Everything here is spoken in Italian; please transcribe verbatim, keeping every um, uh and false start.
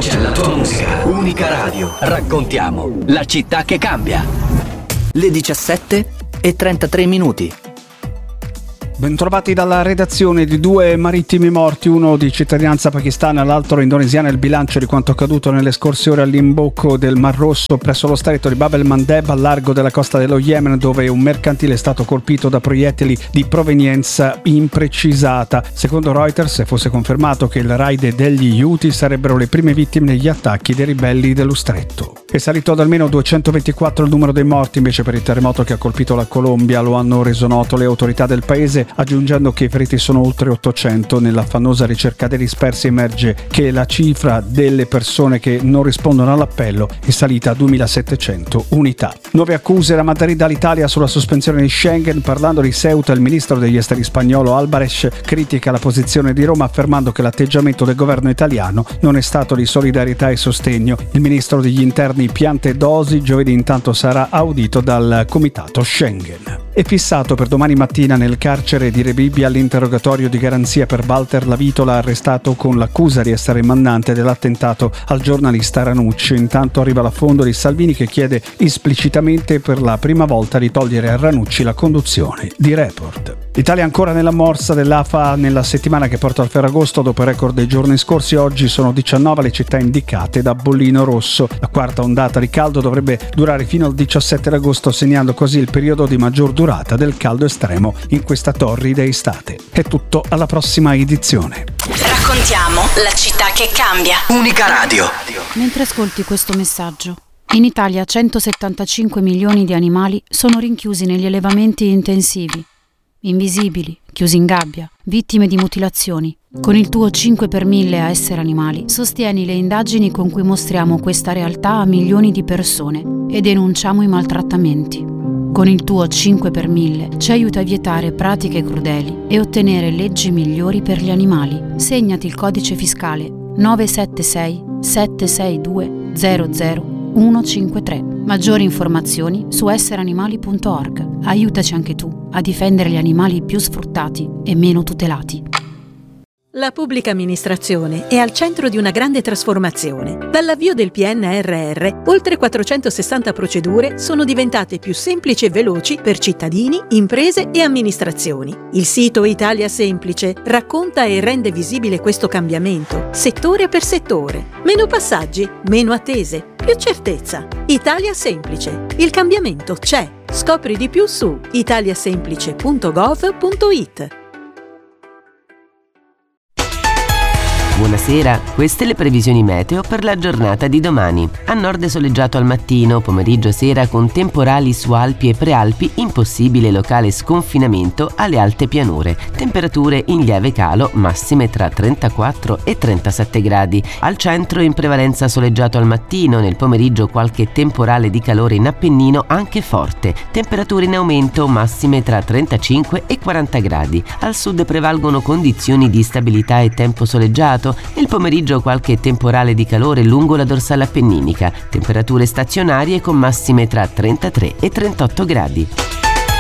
voce alla tua musica. Unica Radio. Raccontiamo la città che cambia. Le diciassette e trentatré minuti. Bentrovati dalla redazione. Di due marittimi morti, uno di cittadinanza pakistana e l'altro indonesiano, il bilancio di quanto accaduto nelle scorse ore all'imbocco del Mar Rosso presso lo stretto di Bab el-Mandeb al largo della costa dello Yemen, dove un mercantile è stato colpito da proiettili di provenienza imprecisata. Secondo Reuters, se fosse confermato che il raid degli Houthi sarebbero le prime vittime degli attacchi dei ribelli dello stretto. È salito ad almeno duecentoventiquattro il numero dei morti invece per il terremoto che ha colpito la Colombia, lo hanno reso noto le autorità del paese, aggiungendo che i feriti sono oltre ottocento. Nell'affannosa ricerca dei dispersi emerge che la cifra delle persone che non rispondono all'appello è salita a duemilasettecento unità. Nuove accuse da Madrid all'Italia sulla sospensione di Schengen. Parlando di Ceuta, il ministro degli esteri spagnolo Álvarez critica la posizione di Roma, affermando che l'atteggiamento del governo italiano non è stato di solidarietà e sostegno. Il ministro degli interni Piante Dosi giovedì intanto sarà audito dal comitato Schengen. È fissato per domani mattina nel carcere di Rebibbia l'interrogatorio di garanzia per Walter Lavitola, arrestato con l'accusa di essere mandante dell'attentato al giornalista Ranucci. Intanto arriva l'affondo di Salvini che chiede esplicitamente per la prima volta di togliere a Ranucci la conduzione di Report. L'Italia ancora nella morsa dell'A F A nella settimana che porta al Ferragosto. Dopo il record dei giorni scorsi, oggi sono diciannove le città indicate da bollino rosso. La quarta ondata di caldo dovrebbe durare fino al diciassette agosto, segnando così il periodo di maggior durata del caldo estremo in questa torrida estate. È tutto, alla prossima edizione. Raccontiamo la città che cambia. Unica Radio. Mentre ascolti questo messaggio, in Italia centosettantacinque milioni di animali sono rinchiusi negli allevamenti intensivi, invisibili, chiusi in gabbia, vittime di mutilazioni. Con il tuo cinque per mille a Essere Animali sostieni le indagini con cui mostriamo questa realtà a milioni di persone e denunciamo i maltrattamenti. Con il tuo cinque per mille ci aiuta a vietare pratiche crudeli e ottenere leggi migliori per gli animali. Segnati il codice fiscale nove sette sei sette sei due zero zero uno cinque tre. Maggiori informazioni su essere animali punto org. Aiutaci anche tu a difendere gli animali più sfruttati e meno tutelati. La pubblica amministrazione è al centro di una grande trasformazione. Dall'avvio del P N R R, oltre quattrocentosessanta procedure sono diventate più semplici e veloci per cittadini, imprese e amministrazioni. Il sito Italia Semplice racconta e rende visibile questo cambiamento, settore per settore. Meno passaggi, meno attese, più certezza. Italia Semplice. Il cambiamento c'è. Scopri di più su italiasemplice punto gov punto it. Buonasera, queste le previsioni meteo per la giornata di domani. A nord soleggiato al mattino, pomeriggio e sera con temporali su Alpi e Prealpi, impossibile locale sconfinamento alle alte pianure. Temperature in lieve calo, massime tra trentaquattro e trentasette gradi. Al centro in prevalenza soleggiato al mattino, nel pomeriggio qualche temporale di calore in Appennino anche forte. Temperature in aumento, massime tra trentacinque e quaranta gradi. Al sud prevalgono condizioni di stabilità e tempo soleggiato. Nel pomeriggio qualche temporale di calore lungo la dorsale appenninica, temperature stazionarie con massime tra trentatré e trentotto gradi.